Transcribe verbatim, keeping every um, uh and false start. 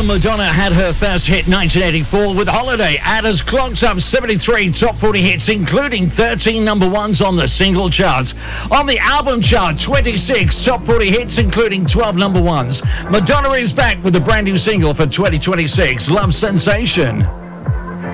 Remember, Madonna had her first hit nineteen eighty-four with Holiday. Adders clocked up seventy-three top forty hits, including thirteen number ones on the single charts. On the album chart, twenty-six top forty hits, including twelve number ones. Madonna is back with a brand new single for twenty twenty-six, Love Sensation.